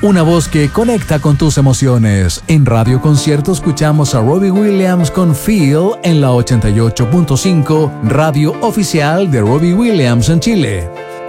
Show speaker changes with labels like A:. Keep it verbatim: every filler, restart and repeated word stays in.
A: Una voz que conecta con tus emociones. En Radio Concierto escuchamos a Robbie Williams con Feel en la ochenta y ocho punto cinco, radio oficial de Robbie Williams en Chile.